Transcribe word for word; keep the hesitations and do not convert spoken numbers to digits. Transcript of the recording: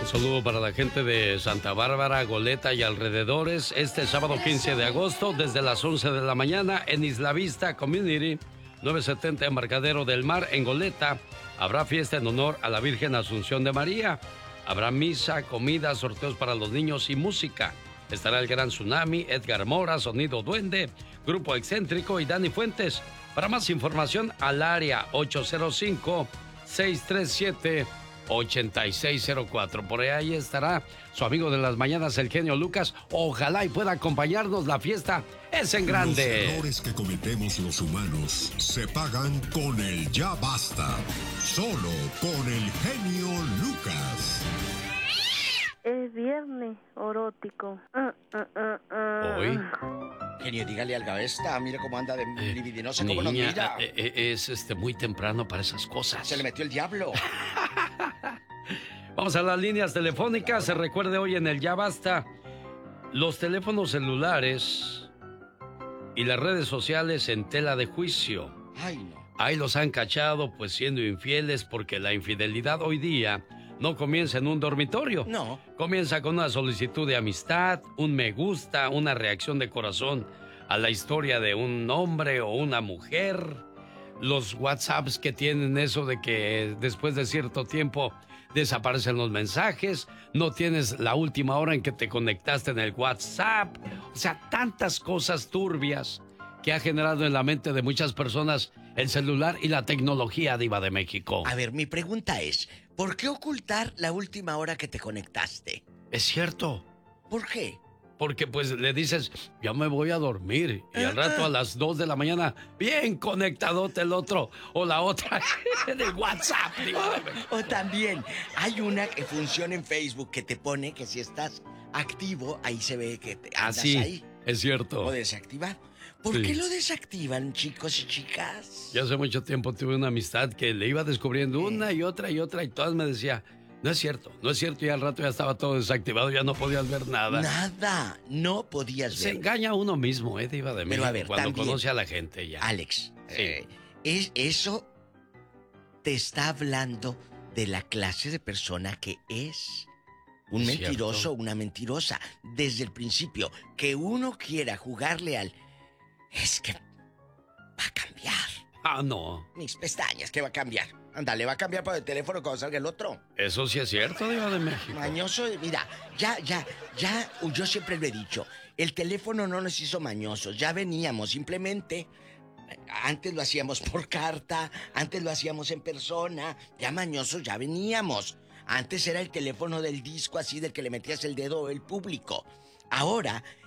Un saludo para la gente de Santa Bárbara, Goleta y alrededores. Este sábado quince de agosto, desde las once de la mañana, en Isla Vista Community, novecientos setenta Embarcadero del Mar, en Goleta, habrá fiesta en honor a la Virgen Asunción de María. Habrá misa, comida, sorteos para los niños y música. Estará el Gran Tsunami, Edgar Mora, Sonido Duende, Grupo Excéntrico y Dani Fuentes. Para más información, al área ocho cero cinco, seis tres siete, ocho seis cero cuatro. Por ahí estará su amigo de las mañanas, el genio Lucas. Ojalá y pueda acompañarnos. La fiesta es en grande. Los errores que cometemos los humanos se pagan con el ya basta. Solo con el genio Lucas. Es viernes erótico. Uh, uh, uh, uh. Hoy. Genio, dígale al Gavesta, mire cómo anda de Eh, libidinosa, niña, cómo nos mira. eh, eh, es este, muy temprano para esas cosas. Se le metió el diablo. Vamos a las líneas telefónicas. Se recuerde hoy en el Ya Basta. Los teléfonos celulares y las redes sociales en tela de juicio. Ay, no. Ahí los han cachado pues siendo infieles, porque la infidelidad hoy día no comienza en un dormitorio. No. Comienza con una solicitud de amistad, un me gusta, una reacción de corazón a la historia de un hombre o una mujer. Los WhatsApps que tienen eso de que después de cierto tiempo desaparecen los mensajes, no tienes la última hora en que te conectaste en el WhatsApp. O sea, tantas cosas turbias que ha generado en la mente de muchas personas el celular y la tecnología, Diva de México. A ver, mi pregunta es, ¿por qué ocultar la última hora que te conectaste? Es cierto. ¿Por qué? Porque pues le dices, ya me voy a dormir. Y al rato a las dos de la mañana, bien conectadote el otro o la otra en el WhatsApp. O, o también hay una que funciona en Facebook que te pone que si estás activo, ahí se ve que te andas Así, ahí. es cierto. O desactivar. ¿Por Sí. qué lo desactivan, chicos y chicas? Ya hace mucho tiempo tuve una amistad que le iba descubriendo una y otra y otra y todas me decía, no es cierto, no es cierto, y al rato ya estaba todo desactivado, ya no podías ver nada. Nada, no podías Se ver. engaña a uno mismo, eh, Diva de Pero México, a ver, cuando también, conoce a la gente ya. Alex, Sí. eh, es, eso te está hablando de la clase de persona que es un Es mentiroso cierto. o una mentirosa. Desde el principio, que uno quiera jugarle al... Es que va a cambiar. Ah, no. Mis pestañas, ¿qué va a cambiar? Ándale, va a cambiar por el teléfono cuando salga el otro. Eso sí es cierto, Diva de México. Mañoso, mira, ya, ya, ya, yo siempre lo he dicho, el teléfono no nos hizo mañosos, ya veníamos, simplemente, antes lo hacíamos por carta, antes lo hacíamos en persona, ya mañosos ya veníamos. Antes era el teléfono del disco así del que le metías el dedo el público. Ahora